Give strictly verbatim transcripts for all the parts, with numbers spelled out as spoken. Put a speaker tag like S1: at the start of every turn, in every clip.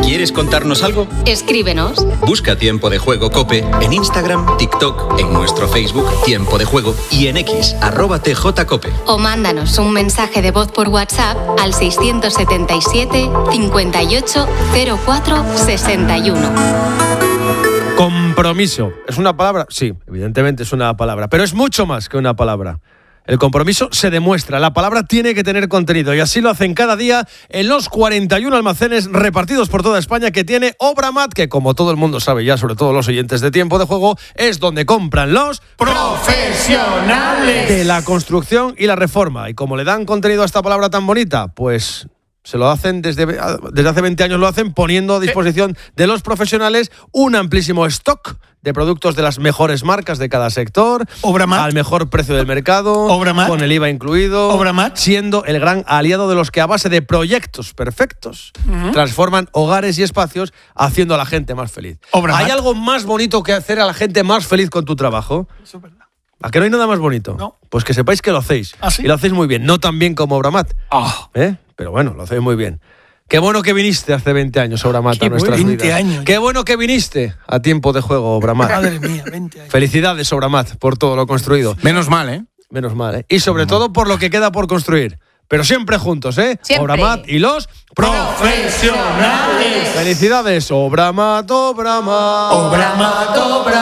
S1: ¿Quieres contarnos algo?
S2: Escríbenos.
S1: Busca Tiempo de Juego COPE en Instagram, TikTok, en nuestro Facebook Tiempo de Juego y en X, arroba tjcope.
S2: O mándanos un mensaje de voz por WhatsApp al seiscientos setenta y siete, cincuenta y ocho, cero cuatro, sesenta y uno.
S3: Compromiso. ¿Es una palabra? Sí, evidentemente es una palabra, pero es mucho más que una palabra. El compromiso se demuestra, la palabra tiene que tener contenido y así lo hacen cada día en los cuarenta y uno almacenes repartidos por toda España que tiene Obramat, que como todo el mundo sabe ya, sobre todo los oyentes de Tiempo de Juego, es donde compran los
S4: profesionales
S3: de la construcción y la reforma. Y como le dan contenido a esta palabra tan bonita, pues se lo hacen desde, desde hace veinte años, lo hacen poniendo a disposición de los profesionales un amplísimo stock de productos de las mejores marcas de cada sector,
S4: Obramat,
S3: al mejor precio del mercado,
S4: Obramat,
S3: con el I V A incluido,
S4: Obramat,
S3: siendo el gran aliado de los que a base de proyectos perfectos uh-huh. transforman hogares y espacios haciendo a la gente más feliz. Obramat. ¿Hay algo más bonito que hacer a la gente más feliz con tu trabajo?
S4: Eso es verdad.
S3: ¿A que no hay nada más bonito?
S4: No.
S3: Pues que sepáis que lo hacéis.
S4: ¿Ah, sí?
S3: Y lo hacéis muy bien, no tan bien como Obramat.
S4: Oh.
S3: ¿Eh? Pero bueno, lo hacéis muy bien. Qué bueno que viniste hace veinte años, Obramat,
S4: Qué
S3: a nuestras
S4: bueno, veinte
S3: vidas.
S4: años.
S3: Qué bueno que viniste a Tiempo de Juego, Obramat.
S4: Madre mía, veinte años.
S3: Felicidades, Obramat, por todo lo construido.
S5: Menos mal, ¿eh?
S3: Menos mal, ¿eh? Y sobre todo por lo que queda por construir. Pero siempre juntos, ¿eh?
S2: Siempre.
S3: Obramat y los
S4: profesionales.
S3: Felicidades, Obramat, Obramat.
S4: Obramat,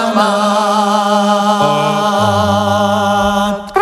S4: Obramat.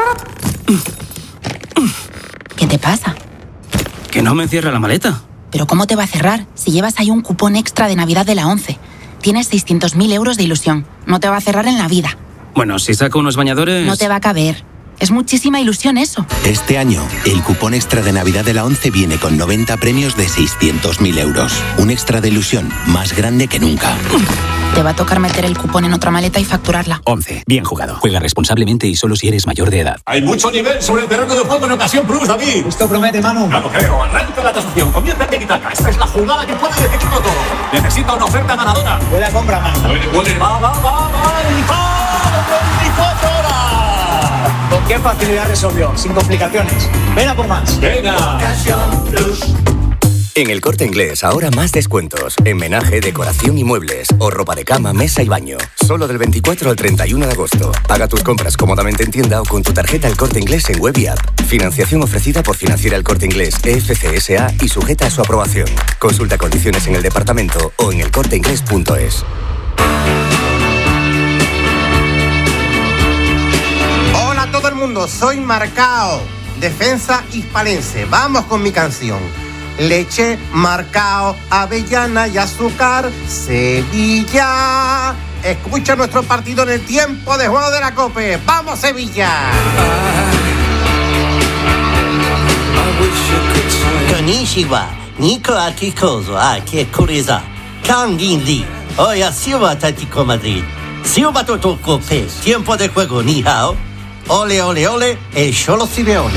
S6: ¿Qué te pasa?
S7: Que no me cierra la maleta.
S6: ¿Pero cómo te va a cerrar si llevas ahí un cupón extra de Navidad de la ONCE? Tienes seiscientos mil euros de ilusión. No te va a cerrar en la vida.
S7: Bueno, si saco unos bañadores...
S6: No te va a caber. Es muchísima ilusión eso.
S8: Este año, el cupón extra de Navidad de la ONCE viene con noventa premios de seiscientos mil euros. Un extra de ilusión más grande que nunca.
S6: Te va a tocar meter el cupón en otra maleta y facturarla.
S7: ONCE. Bien jugado. Juega responsablemente y solo si eres mayor de edad.
S9: Hay mucho nivel sobre el terreno de juego en Ocasión Plus, David.
S10: Esto promete, Manu.
S9: No lo creo. Arranca la tasación. Comienza el tiki-taka. Esta es la jugada que puede decidirlo todo. Necesita una oferta ganadora.
S10: Buena compra, Manu.
S9: Puede, puede. Va, va, va, va. Y va. veinticuatro horas.
S10: ¿Con qué facilidad resolvió? Sin complicaciones. Ven a por más.
S9: Venga.
S10: Ocasión Plus.
S11: En El Corte Inglés, ahora más descuentos. En menaje, decoración y muebles. O ropa de cama, mesa y baño. Solo del veinticuatro al treinta y uno de agosto. Paga tus compras cómodamente en tienda o con tu tarjeta El Corte Inglés en web y app. Financiación ofrecida por Financiera El Corte Inglés, E F C S A y sujeta a su aprobación. Consulta condiciones en el departamento o en el corte inglés punto es.
S12: Hola a todo el mundo, soy Marcao, defensa hispalense. Vamos con mi canción. Leche, Marcao, avellana y azúcar, Sevilla. Escucha nuestro partido en el Tiempo de Juego de la COPE. ¡Vamos, Sevilla!
S13: Konnichiwa, Nico Akikozo, aquí Kuriza, Kangindi, hoy a Silva Atlético Madrid. Silva Toto COPE, Tiempo de Juego, ni hao. Ole, ole, ole, el Cholo Simeone.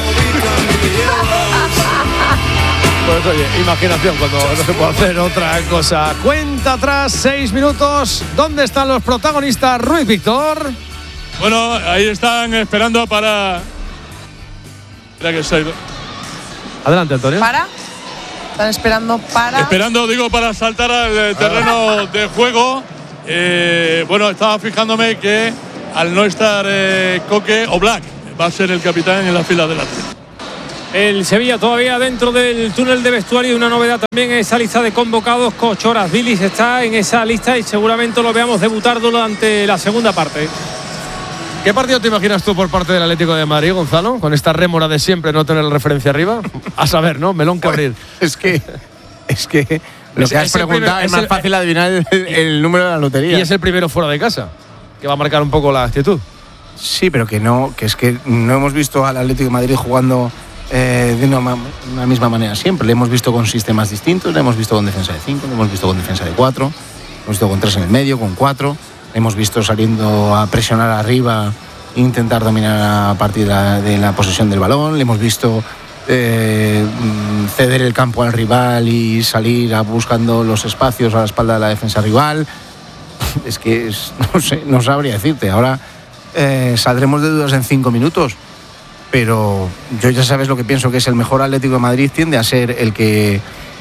S3: Pues oye, imaginación cuando no se puede hacer otra cosa. Cuenta atrás, seis minutos. ¿Dónde están los protagonistas? Ruiz Víctor.
S14: Bueno, ahí están esperando para... Espera que soy...
S3: Adelante, Antonio.
S15: ¿Para? Están esperando para...
S14: Esperando, digo, para saltar al terreno de juego. Eh, bueno, estaba fijándome que al no estar eh, Coque, Oblak va a ser el capitán en la fila delante.
S16: El Sevilla todavía dentro del túnel de vestuario y una novedad también esa lista de convocados. Cochoras Vilis está en esa lista y seguramente lo veamos debutar durante la segunda parte.
S3: ¿Qué partido te imaginas tú por parte del Atlético de Madrid, Gonzalo? Con esta rémora de siempre no tener referencia arriba. A saber, ¿no? Melón que abrir.
S5: Es que... Es que... Lo
S3: Es-
S5: que has
S3: es el
S5: preguntado
S3: primer-
S5: es
S3: es
S5: más
S3: el-
S5: fácil adivinar el, el número de la lotería.
S3: Y es el primero fuera de casa, que va a marcar un poco la actitud.
S5: Sí, pero que no, que es que no hemos visto al Atlético de Madrid jugando eh, de una, ma- una misma manera siempre. Le hemos visto con sistemas distintos, le hemos visto con defensa de cinco, le hemos visto con defensa de cuatro, le hemos visto con tres en el medio, con cuatro, le hemos visto saliendo a presionar arriba, intentar dominar a partir de la, de la posesión del balón, le hemos visto eh, ceder el campo al rival y salir a buscando los espacios a la espalda de la defensa rival. Es que es- no sé, no sabría decirte. Ahora eh, saldremos de dudas en cinco minutos, pero yo ya sabes lo que pienso, que es el mejor Atlético de Madrid tiende a ser el que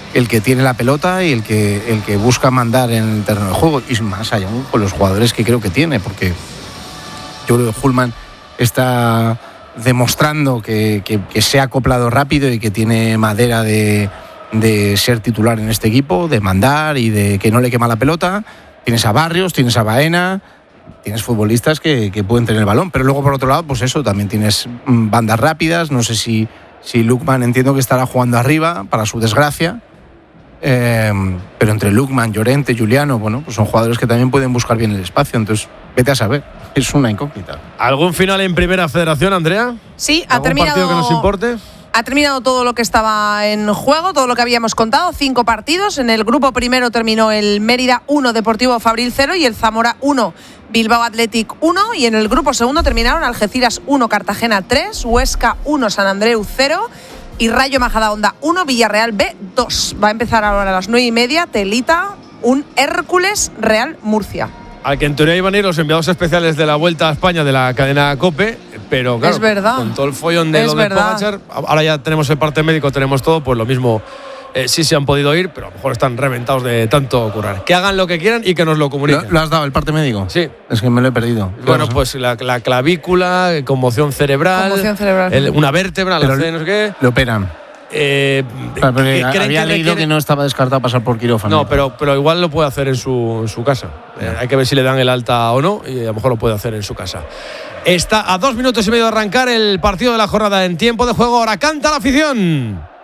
S5: el que tiene la pelota y el que, el que busca mandar en el terreno de juego, y más allá con los jugadores que creo que tiene, porque yo creo que Hullman está demostrando que, que, que se ha acoplado rápido y que tiene madera de, de ser titular en este equipo, de mandar y de que no le quema la pelota. Tienes a Barrios, tienes a Baena, tienes futbolistas que, que pueden tener el balón, pero luego por otro lado, pues eso, también tienes bandas rápidas. No sé si, si Lookman, entiendo que estará jugando arriba, para su desgracia, eh, pero entre Lookman, Llorente, Juliano, bueno, pues son jugadores que también pueden buscar bien el espacio, entonces vete a saber, es una incógnita.
S3: ¿Algún final en Primera Federación, Andrea?
S15: Sí, ha
S3: ¿Algún
S15: terminado.
S3: partido que nos importe?
S15: Ha terminado todo lo que estaba en juego, todo lo que habíamos contado, cinco partidos. En el grupo primero terminó el Mérida uno, Deportivo Fabril cero y el Zamora uno, Bilbao Athletic uno. Y en el grupo segundo terminaron Algeciras uno, Cartagena tres, Huesca uno, San Andreu cero y Rayo Majadahonda uno, Villarreal B dos. Va a empezar ahora a las nueve y media, telita, un Hércules Real Murcia.
S3: Al que en teoría iban a ir los enviados especiales de la Vuelta a España de la cadena COPE, pero claro,
S15: es verdad.
S3: con todo el follón de
S15: es
S3: lo de
S15: verdad.
S3: Pogačar, ahora ya tenemos el parte médico, tenemos todo, pues lo mismo, eh, sí se han podido ir, pero a lo mejor están reventados de tanto currar. Que hagan lo que quieran y que nos lo comuniquen.
S5: ¿Lo, lo has dado el parte médico?
S3: Sí.
S5: Es que me lo he perdido.
S3: Bueno, pues la, la clavícula, conmoción cerebral,
S15: Conmoción cerebral.
S3: el- una vértebra, la C, no sé qué.
S5: Le operan.
S3: Eh,
S5: Claro, porque
S3: que creen
S5: había
S3: que
S5: leído
S3: requiere-
S5: que no estaba descartado pasar por quirófano.
S3: No, pero, pero igual lo puede hacer en su, en su casa. Eh, hay que ver si le dan el alta o no, y a lo mejor lo puede hacer en su casa. Está a dos minutos y medio de arrancar el partido de la jornada en tiempo de juego. Ahora canta la afición.